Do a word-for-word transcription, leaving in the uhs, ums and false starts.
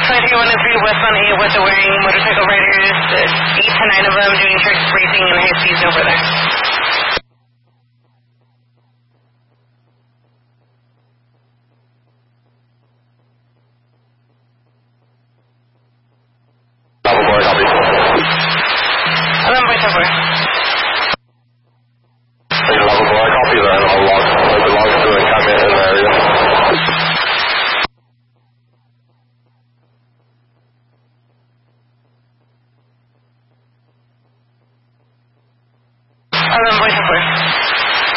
Flight three one three west on eight with the wearing motorcycle riders, uh, eight to nine of them doing trick racing and high speeds over there. eleven point four. eleven four, copy that. I'll log, I'll be logged to the camera in the area. eleven point four.